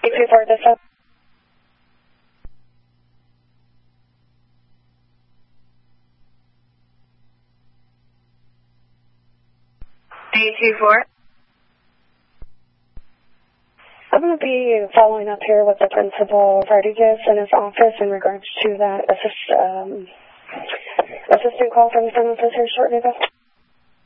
824 this up. 824. I'm going to be following up here with the principal Rodriguez in his office in regards to that assistant call from the front office here shortly ago.